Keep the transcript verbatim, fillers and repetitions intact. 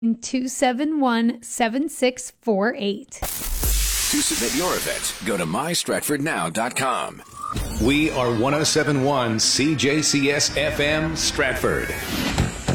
two seven one, seven six four eight. To submit your event, go to my stratford now dot com. We are one oh seven point one C J C S F M Stratford.